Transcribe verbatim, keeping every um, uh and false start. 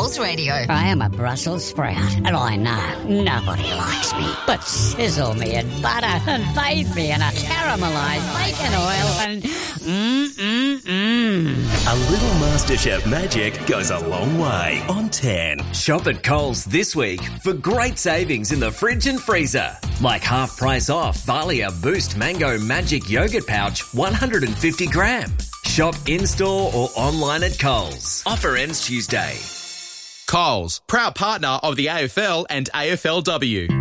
Coles Radio. I am a Brussels sprout, and I know nobody likes me. But sizzle me in butter and bathe me in a caramelised bacon oil and mmm-mmm-mmm. A little MasterChef magic goes a long way on ten. Shop at Coles this week for great savings in the fridge and freezer. Like half price off Valia Boost Mango Magic Yogurt Pouch one hundred fifty gram. Shop in-store or online at Coles. Offer ends Tuesday. Coles, proud partner of the A F L and A F L W.